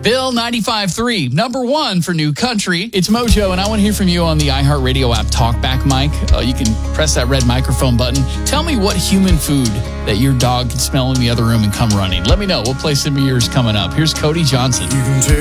Bill 95.3, number one for New Country. It's Mojo, and I want to hear from you on the iHeartRadio app TalkBack mic. You can press that red microphone button. Tell me what human food that your dog can smell in the other room and come running. Let me know. We'll play some of yours coming up. Here's Cody Johnson. You can